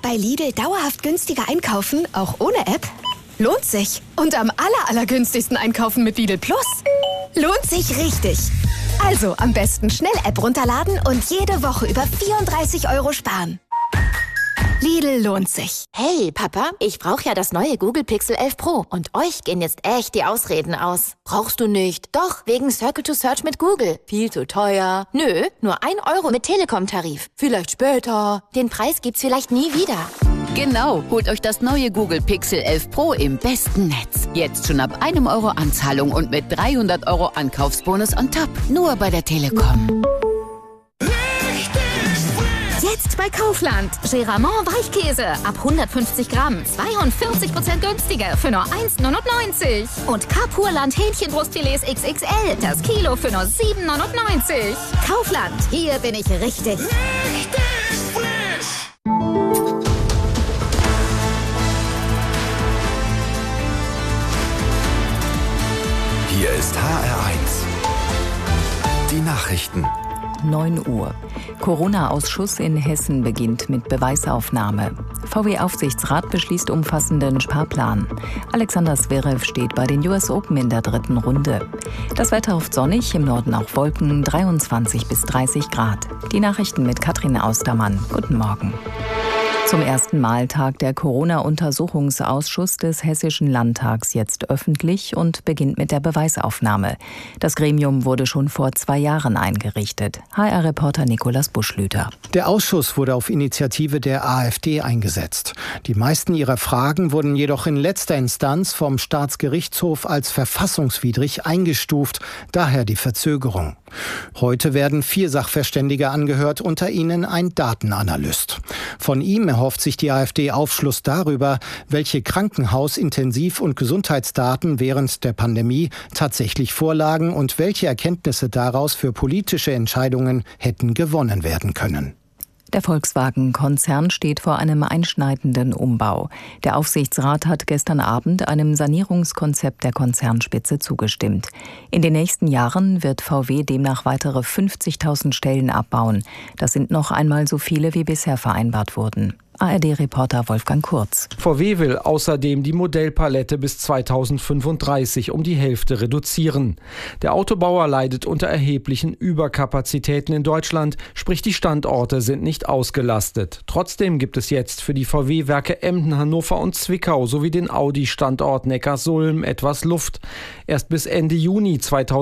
Bei Lidl dauerhaft günstiger einkaufen, auch ohne App? Lohnt sich. Und am allergünstigsten einkaufen mit Lidl Plus. Lohnt sich richtig. Also am besten schnell App runterladen und jede Woche über 34 € sparen. Lidl lohnt sich. Hey Papa, ich brauche ja das neue Google Pixel 11 Pro und euch gehen jetzt echt die Ausreden aus. Brauchst du nicht? Doch, wegen Circle to Search mit Google. Viel zu teuer. Nö, nur 1 € mit Telekom-Tarif. Vielleicht später. Den Preis gibt's vielleicht nie wieder. Genau, holt euch das neue Google Pixel 11 Pro im besten Netz. Jetzt schon ab 1 € Anzahlung und mit 300 € Ankaufsbonus on top. Nur bei der Telekom. Jetzt bei Kaufland. Geramont Weichkäse ab 150 Gramm. 42% günstiger für nur 1,99 €. Und Kapurland Hähnchenbrustfilets XXL. Das Kilo für nur 7,99 €. Kaufland. Hier bin ich richtig. Hier ist HR1. Die Nachrichten. 9 Uhr. Corona-Ausschuss in Hessen beginnt mit Beweisaufnahme. VW-Aufsichtsrat beschließt umfassenden Sparplan. Alexander Zverev steht bei den US Open in der 3. Runde. Das Wetter oft sonnig, im Norden auch Wolken, 23 bis 30 Grad. Die Nachrichten mit Katrin Austermann. Guten Morgen. Zum ersten Mal tagt der Corona-Untersuchungsausschuss des Hessischen Landtags jetzt öffentlich und beginnt mit der Beweisaufnahme. Das Gremium wurde schon vor 2 Jahren eingerichtet. HR-Reporter Nikolaus Buschlüter. Der Ausschuss wurde auf Initiative der AfD eingesetzt. Die meisten ihrer Fragen wurden jedoch in letzter Instanz vom Staatsgerichtshof als verfassungswidrig eingestuft, daher die Verzögerung. Heute werden 4 Sachverständige angehört, unter ihnen ein Datenanalyst. Von ihm erhofft sich die AfD Aufschluss darüber, welche Krankenhaus-, Intensiv- und Gesundheitsdaten während der Pandemie tatsächlich vorlagen und welche Erkenntnisse daraus für politische Entscheidungen hätten gewonnen werden können. Der Volkswagen-Konzern steht vor einem einschneidenden Umbau. Der Aufsichtsrat hat gestern Abend einem Sanierungskonzept der Konzernspitze zugestimmt. In den nächsten Jahren wird VW demnach weitere 50.000 Stellen abbauen. Das sind noch einmal so viele, wie bisher vereinbart wurden. ARD-Reporter Wolfgang Kurz. VW will außerdem die Modellpalette bis 2035 um die Hälfte reduzieren. Der Autobauer leidet unter erheblichen Überkapazitäten in Deutschland, sprich die Standorte sind nicht ausgelastet. Trotzdem gibt es jetzt für die VW-Werke Emden, Hannover und Zwickau sowie den Audi-Standort Neckarsulm etwas Luft. Erst bis Ende Juni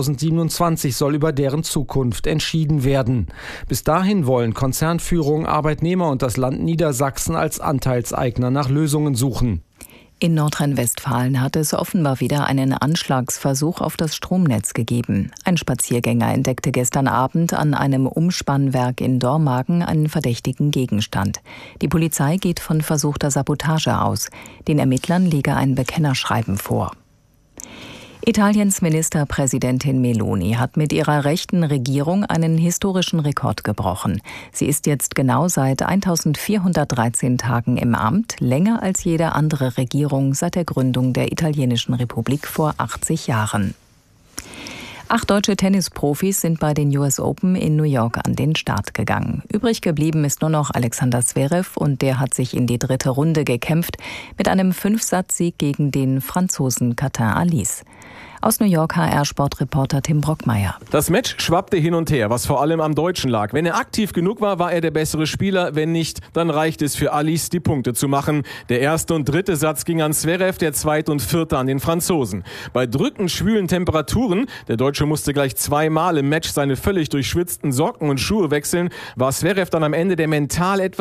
2027 soll über deren Zukunft entschieden werden. Bis dahin wollen Konzernführung, Arbeitnehmer und das Land Niedersachsen als Anteilseigner nach Lösungen suchen. In Nordrhein-Westfalen hat es offenbar wieder einen Anschlagsversuch auf das Stromnetz gegeben. Ein Spaziergänger entdeckte gestern Abend an einem Umspannwerk in Dormagen einen verdächtigen Gegenstand. Die Polizei geht von versuchter Sabotage aus. Den Ermittlern liege ein Bekennerschreiben vor. Italiens Ministerpräsidentin Meloni hat mit ihrer rechten Regierung einen historischen Rekord gebrochen. Sie ist jetzt genau seit 1413 Tagen im Amt, länger als jede andere Regierung seit der Gründung der italienischen Republik vor 80 Jahren. 8 deutsche Tennisprofis sind bei den US Open in New York an den Start gegangen. Übrig geblieben ist nur noch Alexander Zverev und der hat sich in die 3. Runde gekämpft mit einem 5-Satz-Sieg gegen den Franzosen Quentin Halys. Aus New York HR-Sportreporter Tim Brockmeier. Das Match schwappte hin und her, was vor allem am Deutschen lag. Wenn er aktiv genug war, war er der bessere Spieler. Wenn nicht, dann reicht es für Halys, die Punkte zu machen. Der 1. und 3. Satz ging an Zverev, der 2. und 4. an den Franzosen. Bei drückend schwülen Temperaturen, der Deutsche musste gleich 2-mal im Match seine völlig durchschwitzten Socken und Schuhe wechseln, war Zverev dann am Ende der mental etwas